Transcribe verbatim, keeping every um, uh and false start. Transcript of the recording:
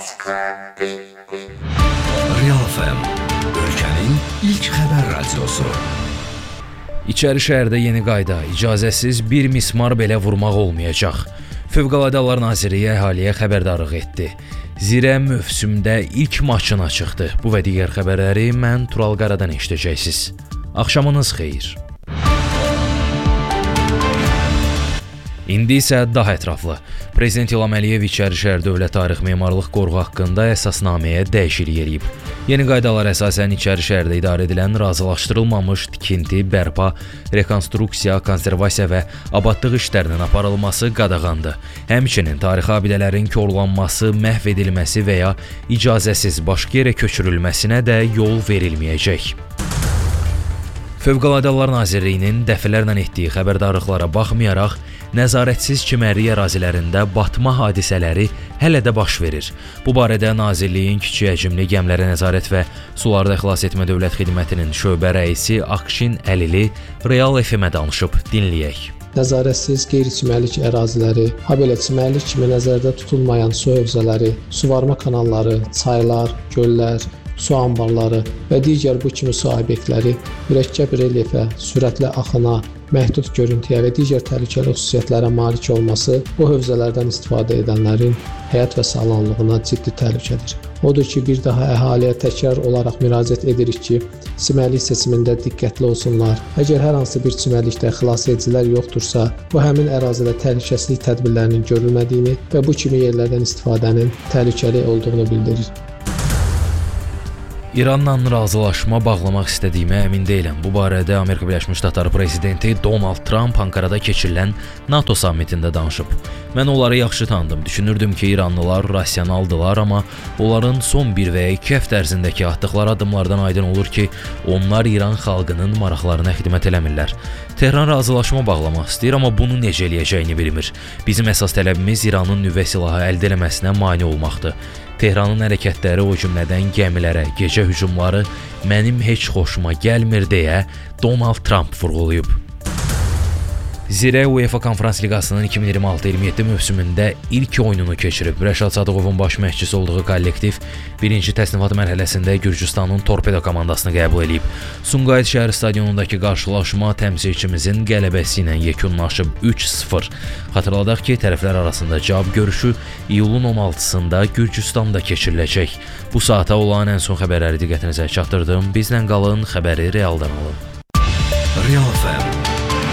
Real F M, ölkənin ilk xəbər radiosu. İçəri şəhərdə yeni qayda, icazəsiz bir mismar belə vurmaq olmayacaq. Fövqəladə Hallar Nazirliyi əhaliyə xəbərdarlıq etdi. Zirə mövsümdə ilk maçına çıxdı. Bu və digər xəbərləri mən Tural Qaradan eşidəcəksiniz. Axşamınız xeyir. İndi isə daha ətraflı. Prezident İlham Əliyev İçərişəhər Dövlət Tarix Memarlıq Qoruğu haqqında əsasnaməyə dəyişiklik edib. Yeni qaydalar əsasən İçərişəhərdə idarə edilən razılaşdırılmamış tikinti, bərpa, rekonstruksiya, konservasiya və abadlıq işlərinin aparılması qadağandır. Həmçinin tarixi abidələrin korlanması, məhv edilməsi və ya icazəsiz başqa yerə köçürülməsinə də yol verilməyəcək. Fövqəladə Hallar Nazirliyinin dəfələrlə etdiyi xəbərdarlıqlara baxmayaraq, nəzarətsiz çimərlik ərazilərində batma hadisələri hələ də baş verir. Bu barədə Nazirliyin kiçik həcmli gəmilərə nəzarət və sularda xilas etmə dövlət xidmətinin şöbə rəisi Akşin Əlili Real F M-ə danışıb. Dinləyək. Nəzarətsiz qeyri-çimərlik əraziləri, habelə çimərlik kimi nəzərdə tutulmayan su hövzələri, suvarma kanalları, çaylar, göllər, su anbarları və digər bu kimi su obyektləri mürəkkəb relyefə, sürətli axına, məhdud görüntüyə və digər təhlükəli xüsusiyyətlərə malik olması bu hövzələrdən istifadə edənlərin həyat və sağlamlığına ciddi təhlükədir. Odur ki, bir daha əhaliyə təkrar olaraq müraciət edirik ki, çimərlik seçimində diqqətli olsunlar. Əgər hər hansı bir çimərlikdə xilas edicilər yoxdursa, bu həmin ərazidə təhlükəsizlik tədbirlərinin görülmədiyini və bu kimi yerlərdən istifadənin təhlükəli olduğunu bildirir. İranla razılaşma bağlamaq istədiyimə əmin deyiləm. Bu barədə Amerika Birləşmiş Ştatları prezidenti Donald Trump Ankarada keçirilən NATO sammitində danışıb. Mən onları yaxşı tanıdım. Düşünürdüm ki, İranlılar rasionaldılar, amma onların son bir və ya iki həftə ərzindəki atdıqları addımlardan aydın olur ki, onlar İran xalqının maraqlarına xidmət eləmirlər. Tehran razılaşma bağlamaq istəyir, amma bunu necə eləyəcəyini bilmir. Bizim əsas tələbimiz İranın nüvə silahı əldə etməsinə mane olmaqdır. Tehranın hərəkətləri, o cümlədən gəmilərə, gecə hücumları mənim heç xoşuma gəlmir deyə Donald Trump vurğulayıb. Zirə UEFA Konferans Liqasının iki min iyirmi altı iyirmi yeddi mövsümündə ilk oyununu keçirib. Rəşad Sadıqovun baş məşqçisi olduğu kollektiv birinci təsnifat mərhələsində Gürcüstanın Torpedo komandasını qəbul edib. Sumqayıt şəhər stadionundakı qarşılaşma təmsilçimizin qələbəsi ilə yekunlaşıb üç sıfır. Xatırladaq ki, tərəflər arasında cavab görüşü iyulun on altısında Gürcüstanda keçiriləcək. Bu saata olan ən son xəbərləri diqqətinizə çatdırdım. Bizlə qalın, xəbəri realdan alın. Real F M